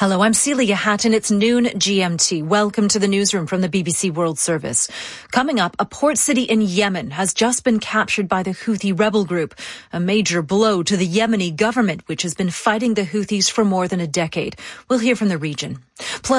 Hello, I'm Celia Hatton. It's noon GMT. Welcome to the newsroom from the BBC World Service. Coming up, a port city in Yemen has just been captured by the Houthi rebel group, a major blow to the Yemeni government, which has been fighting the Houthis for more than a decade. We'll hear from the region. Plus,